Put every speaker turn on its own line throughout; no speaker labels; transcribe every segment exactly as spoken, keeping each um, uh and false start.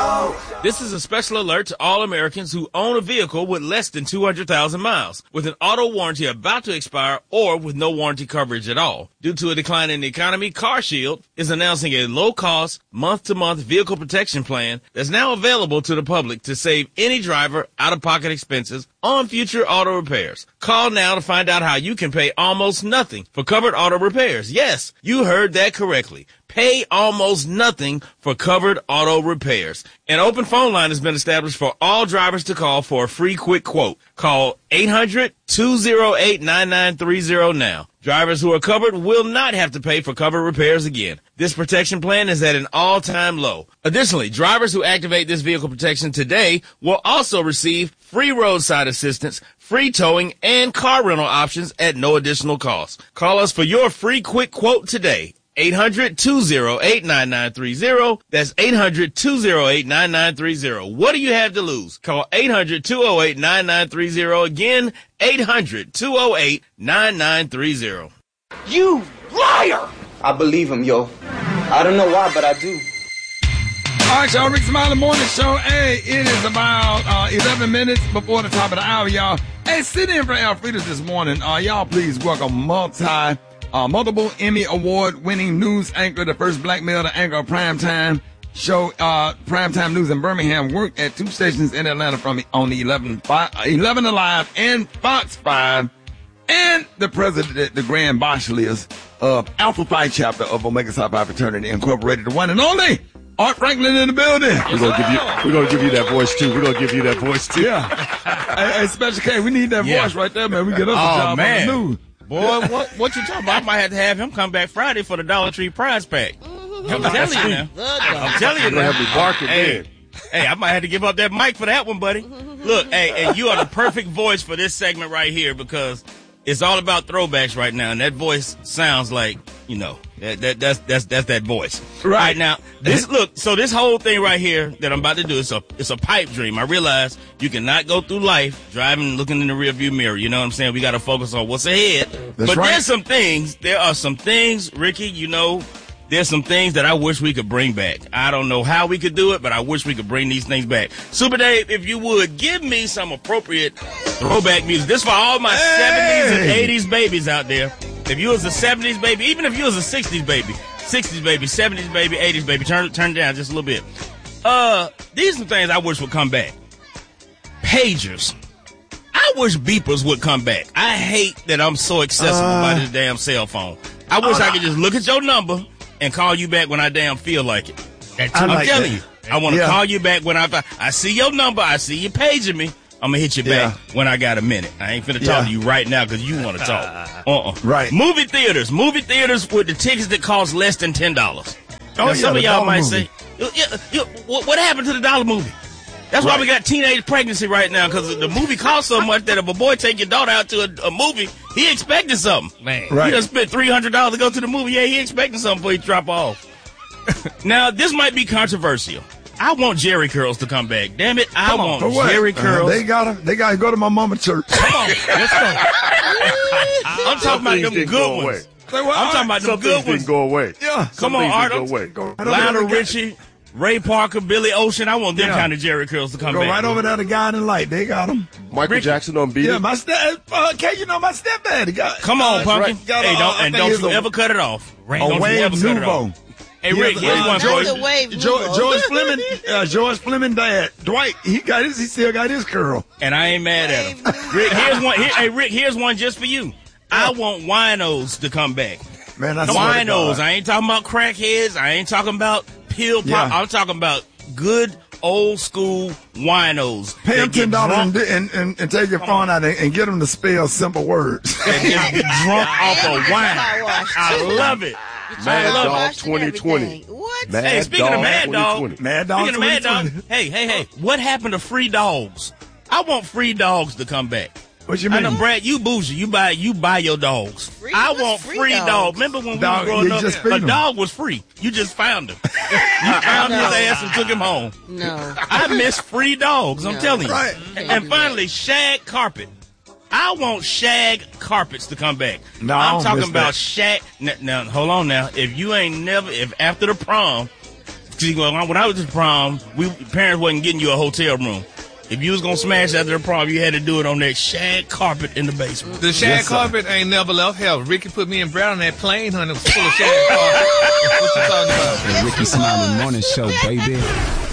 Show.
This is a special alert to all Americans who own a vehicle with less than two hundred thousand miles, with an auto warranty about to expire or with no warranty coverage at all. Due to a decline in the economy, CarShield is announcing a low-cost, month-to-month vehicle protection plan that's now available to the public to save any driver out-of-pocket expenses on future auto repairs. Call now to find out how you can pay almost nothing for covered auto repairs. Yes, you heard that correctly. Pay almost nothing for covered auto repairs. An open phone line has been established for all drivers to call for a free quick quote. Call eight hundred, two oh eight, nine nine three oh now. Drivers who are covered will not have to pay for covered repairs again. This protection plan is at an all-time low. Additionally, drivers who activate this vehicle protection today will also receive free roadside assistance, free towing, and car rental options at no additional cost. Call us for your free quick quote today. eight hundred, two oh eight, nine nine three oh. That's eight hundred, two oh eight, nine nine three oh. What do you have to lose? Call eight hundred, two oh eight, nine nine three oh. Again, eight hundred, two oh eight, nine nine three oh.
You liar! I believe him, yo. I don't know why, but I do.
All right, y'all. Rick Smiley Morning Show. Hey, it is about uh, eleven minutes before the top of the hour, y'all. Hey, sit in for Alfreda's this morning. Uh, y'all, please welcome multi, uh, multiple Emmy Award-winning news anchor, the first black male to anchor a primetime show, uh, primetime news in Birmingham. Worked at two stations in Atlanta from on the eleven, five, eleven Alive and Fox five. And the president, the Grand Bachelier of Alpha Phi chapter of Omega Psi Phi Fraternity Incorporated, the one and only Art Franklin in the building.
We're gonna give you, we're gonna give you that voice too. We're gonna give you that voice too.
Yeah. hey, hey, Special K, we need that
Yeah.
voice right there, man. We get us a
Oh,
job
man.
on the news.
Boy, what what you talking about? I might have to have him come back Friday for the Dollar Tree prize pack. I'm telling you now. I'm telling you
We're
now.
gonna have me barking
Hey,
then.
hey, I might have to give up that mic for that one, buddy. Look, hey, and you are the perfect voice for this segment right here because it's all about throwbacks right now, and that voice sounds like, you know, that, that that's that's that's that voice.
Right.
now, this look, so this whole thing right here that I'm about to do is a it's a pipe dream. I realize you cannot go through life driving, looking in the rearview mirror. You know what I'm saying? We got to focus on what's ahead.
That's
but
right.
there's some things. There are some things, Ricky. You know, there's some things that I wish we could bring back. I don't know how we could do it, but I wish we could bring these things back. Super Dave, if you would give me some appropriate throwback music. This for all my
Hey!
seventies and eighties babies out there. If you was a seventies baby, even if you was a sixties baby, sixties baby, seventies baby, eighties baby, turn turn it down just a little bit. Uh, these are some things I wish would come back. Pagers. I wish beepers would come back. I hate that I'm so accessible
Uh,
by this damn cell phone. I wish
oh,
I could just look at your number and call you back when I damn feel like it.
I
I'm
like
telling
that.
you, I want to
Yeah.
call you back when I I see your number. I see you paging me. I'm gonna hit you back when I got a minute. I ain't finna talk
Yeah.
to you right now because you want to talk. Uh-uh.
Right.
Movie theaters, movie theaters with the tickets that cost less than ten dollars.
Oh, yeah,
some
the
of y'all
dollar
might
movie.
say, "Yo, yo, yo, what, what happened to the dollar movie?" That's why
Right.
we got teenage pregnancy right now because the movie costs so much that if a boy take your daughter out to a, a movie, he expecting something. Man,
Right.
he done spent three hundred dollars to go to the movie. Yeah, he expecting something before he drop off. Now, this might be controversial. I want Jerry curls to come back. Damn it, I
Come on,
want
for what?
Jerry
Uh,
curls.
they gotta, they gotta go to my mama church.
Come on, let's go. I'm talking
Some
about
things
them
didn't
good
go
ones.
away.
Say what?
I'm talking about them
Some
good
things didn't
ones.
go away.
Yeah.
Come
Some
on,
things
Art.
didn't go away.
Go right over
Lionel
there to the
Richie, Ray Parker, Billy Ocean. I want them
Yeah.
kind of Jerry curls to come
Go
back.
right over there to God in Light. They got them.
Michael
Ricky.
Jackson on beat
Yeah,
it.
my step. Uh, K, you know my stepdad. He got.
Come on,
uh,
Pumpkin.
got,
Hey,
uh,
don't
I
and
think
don't
he's
you
a-
ever cut it off. Ray,
A
don't you
Wave
ever cut it
Nouveau.
off. Hey,
He
Rick,
has a-
here's
uh,
one for
George-
you.
The Wave
George,
Nouveau.
George Fleming, uh, George Fleming dad, Dwight, he got his, he still got his curl.
And I ain't mad at him. Rick, here's one. Here, hey, Rick, here's one just for you. I want winos to come back.
Man, I swear to
Winos.
God.
I ain't talking about crackheads. I ain't talking about pill pop.
Yeah.
I'm talking about good old school winos.
Pay
that
him
get
ten dollars
drunk-
and, and, and, and take your phone out and, and get him to spell simple words.
that just get drunk off of wine.
Car wash.
I love it.
Mad
I love
Dog
Washed and
twenty twenty.
everything. What?
Mad
Hey, speaking of
Dog
Mad Dog,
twenty twenty.
Mad Dog
Speaking of Mad Dog,
twenty twenty.
hey, hey, hey, what happened to free dogs? I want free dogs to come back.
What you
I
mean?
know, Brad, you bougie. You buy you buy your dogs.
Free?
I
What's
want
free
free
dogs?
dogs. Remember when
Dog,
we were growing
you
up?
just feed
A
'em.
dog was free. You just found him. You found his
No.
ass and took him home.
No.
I miss free dogs. I'm
No.
telling you.
Right.
And finally, shag carpet. I want shag carpets to come back.
No, I
I'm
don't
talking
miss
about
that.
shag. Now, now, hold on now. If you ain't never, if after the prom, See, when I, when I was at prom, we parents wasn't getting you a hotel room. If you was gonna smash after the prom, you had to do it on that shag carpet in the basement.
The shag yes, carpet ain't never left. Hell, Ricky put me and Brown on that plane, honey. It was full of shag carpet. What you talking about?
The Ricky Smiley Morning Show, baby.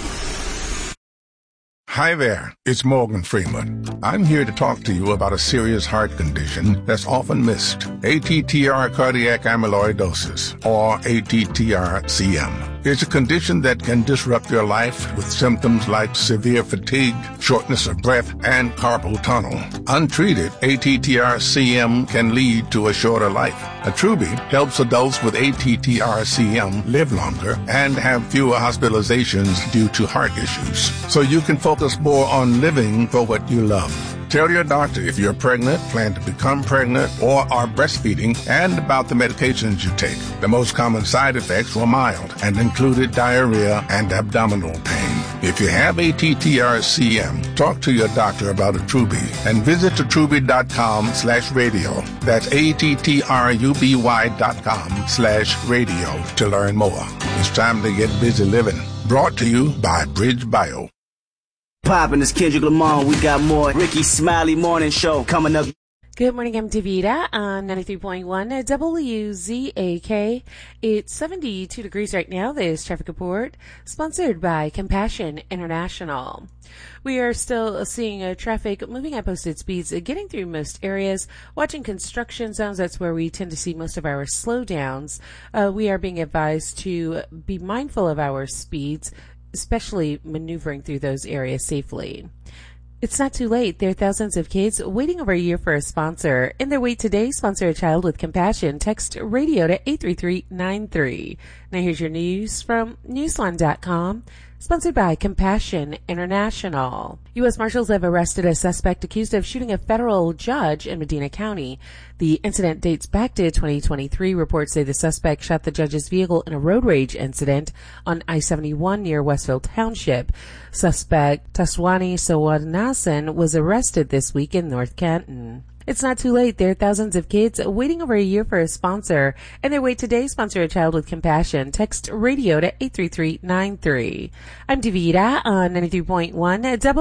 Hi there, it's Morgan Freeman. I'm here to talk to you about a serious heart condition that's often missed. A T T R cardiac amyloidosis, or A T T R C M. It's a condition that can disrupt your life with symptoms like severe fatigue, shortness of breath, and carpal tunnel. Untreated, A T T R C M can lead to a shorter life. Attruby helps adults with A T T R C M live longer and have fewer hospitalizations due to heart issues. So you can focus more on living for what you love. Tell your doctor if you're pregnant, plan to become pregnant, or are breastfeeding, and about the medications you take. The most common side effects were mild and included diarrhea and abdominal pain. If you have A T T R C M, talk to your doctor about Attruby and visit attruby.com slash radio. That's A-T-T-R-U-B-Y dot com slash radio to learn more. It's time to get busy living. Brought to you by Bridge Bio.
Poppin', it's Kendrick Lamar. We got more Ricky Smiley Morning Show coming up.
Good morning, I'm Davida on ninety-three point one W Z A K. It's seventy-two degrees right now. This traffic report sponsored by Compassion International. We are still seeing uh, traffic moving at posted speeds, uh, getting through most areas. Watching construction zones, that's where we tend to see most of our slowdowns. Uh, we are being advised to be mindful of our speeds, especially maneuvering through those areas safely. It's not too late. There are thousands of kids waiting over a year for a sponsor. In their wait today, sponsor a child with compassion. Text radio to eight three three nine three. Now here's your news from newsline dot com. Sponsored by Compassion International. U S Marshals have arrested a suspect accused of shooting a federal judge in Medina County. The incident dates back to twenty twenty-three. Reports say the suspect shot the judge's vehicle in a road rage incident on I seventy-one near Westfield Township. Suspect Taswani Sawanasan was arrested this week in North Canton. It's not too late. There are thousands of kids waiting over a year for a sponsor. And their wait today, sponsor a child with compassion. Text radio to eight three three nine three. I'm Davida on ninety-three point one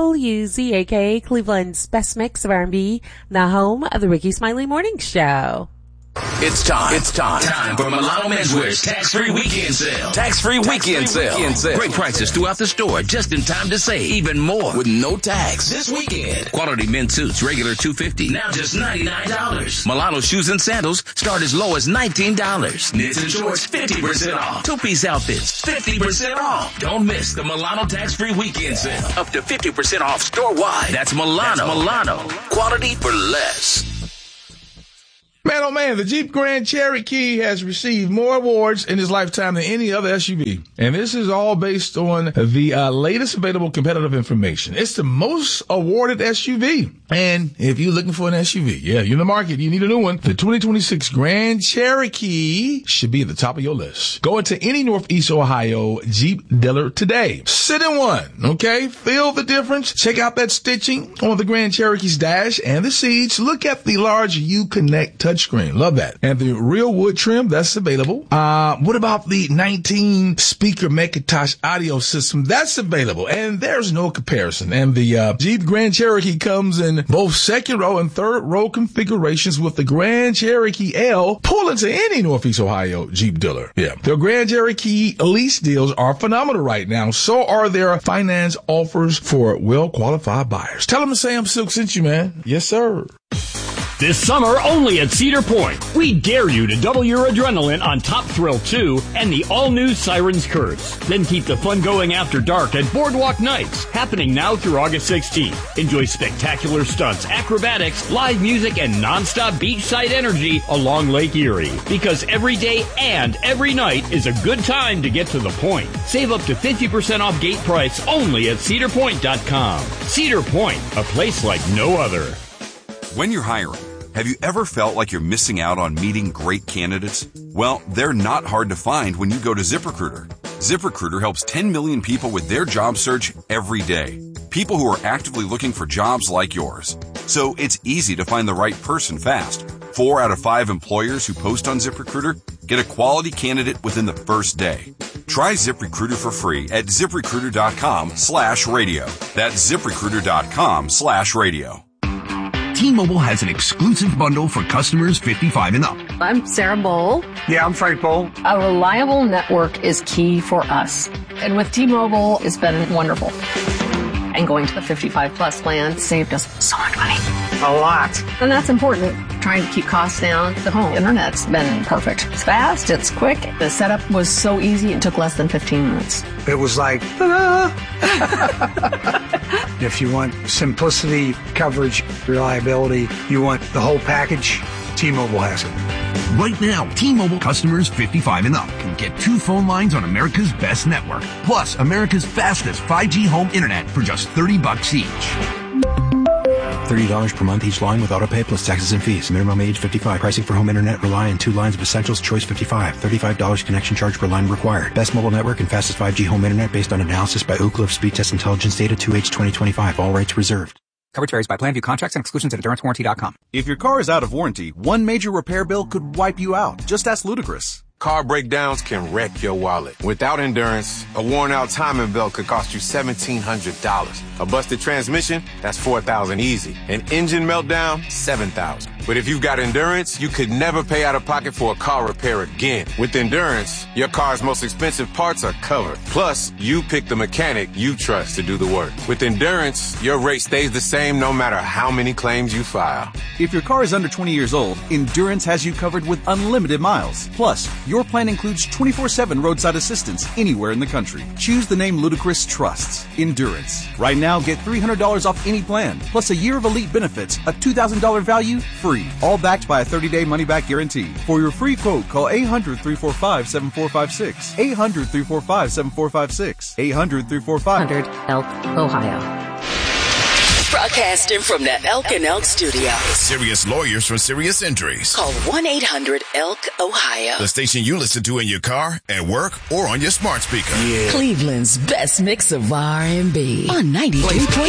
W Z A K, Cleveland's best mix of R and B, the home of the Ricky Smiley Morning Show.
It's time. It's time. Time for Milano Menswear's tax-free weekend sale. Tax-free weekend sale. Weekend sale. Great prices throughout the store, just in time to save even more with no tax. This weekend, quality men's suits, regular two hundred fifty dollars, now just ninety-nine dollars. Milano shoes and sandals start as low as nineteen dollars. Knits and shorts, fifty percent off. Two-piece outfits, fifty percent off. Don't miss the Milano tax-free weekend sale. Up to fifty percent off store-wide. That's Milano. That's Milano. Quality for less.
Man, oh man, the Jeep Grand Cherokee has received more awards in his lifetime than any other S U V. And this is all based on the uh, latest available competitive information. It's the most awarded S U V. And if you're looking for an S U V, yeah, you're in the market, you need a new one, the twenty twenty-six Grand Cherokee should be at the top of your list. Go into any Northeast Ohio Jeep dealer today. Sit in one, okay? Feel the difference. Check out that stitching on the Grand Cherokee's dash and the seats. Look at the large Uconnect touch screen. Love that. And the real wood trim, that's available. Uh, what about the nineteen speaker Macintosh audio system? That's available. And there's no comparison. And the uh, Jeep Grand Cherokee comes in both second row and third row configurations with the Grand Cherokee L. Pull into any Northeast Ohio Jeep dealer. Yeah. The Grand Cherokee lease deals are phenomenal right now. So are their finance offers for well-qualified buyers. Tell them Sam Silk sent you, man. Yes, sir.
This summer, only at Cedar Point, we dare you to double your adrenaline on Top Thrill two and the all-new Sirens Curse. Then keep the fun going after dark at Boardwalk Nights, happening now through August sixteenth. Enjoy spectacular stunts, acrobatics, live music, and non-stop beachside energy along Lake Erie. Because every day and every night is a good time to get to the point. Save up to fifty percent off gate price only at cedar point dot com. Cedar Point, a place like no other.
When you're hiring, have you ever felt like you're missing out on meeting great candidates? Well, they're not hard to find when you go to ZipRecruiter. ZipRecruiter helps ten million people with their job search every day. People who are actively looking for jobs like yours. So it's easy to find the right person fast. Four out of five employers who post on ZipRecruiter get a quality candidate within the first day. Try ZipRecruiter for free at ZipRecruiter.com slash radio. That's ZipRecruiter.com slash radio.
T-Mobile has an exclusive bundle for customers fifty-five and up.
I'm Sarah Bowl.
Yeah, I'm Frank Bowl.
A reliable network is key for us. And with T-Mobile, it's been wonderful. And going to the fifty-five plus plan saved us so much money.
A lot.
And that's important. Trying to keep costs down. The home internet's been perfect. It's fast, it's quick. The setup was so easy, it took less than fifteen minutes.
It was like, ta-da! If you want simplicity, coverage, reliability, you want the whole package, T-Mobile has it.
Right now, T-Mobile customers fifty-five and up can get two phone lines on America's best network, plus America's fastest five G home internet for just thirty bucks each.
thirty dollars per month each line with autopay plus taxes and fees. Minimum age fifty-five. Pricing for home internet rely on two lines of Essentials Choice fifty-five. thirty-five dollars connection charge per line required. Best mobile network and fastest five G home internet based on analysis by Ookla of Speed Test Intelligence data two H twenty twenty-five. All rights reserved.
Coverage varies by plan. View contracts and exclusions at endurance warranty dot com.
If your car is out of warranty, one major repair bill could wipe you out. Just ask Ludacris.
Car breakdowns can wreck your wallet. Without Endurance, a worn-out timing belt could cost you seventeen hundred dollars. A busted transmission, that's four thousand dollars easy. An engine meltdown, seven thousand dollars. But if you've got Endurance, you could never pay out of pocket for a car repair again. With Endurance, your car's most expensive parts are covered. Plus, you pick the mechanic you trust to do the work. With Endurance, your rate stays the same no matter how many claims you file.
If your car is under twenty years old, Endurance has you covered with unlimited miles. Plus, your plan includes twenty-four seven roadside assistance anywhere in the country. Choose the name Ludacris trusts, Endurance. Right now, get three hundred dollars off any plan, plus a year of elite benefits, a two thousand dollars value, free. All backed by a thirty-day money-back guarantee. For your free quote, call eight hundred, three four five, seven four five six. eight hundred, three four five, seven four five six. eight hundred, three four five.
one hundred Elk, Ohio.
Broadcasting from the Elk and Elk studio.
Serious lawyers for serious injuries.
Call one eight hundred Elk, Ohio.
The station you listen to in your car, at work, or on your smart speaker.
Yeah. Cleveland's best mix of R and B on ninety-three point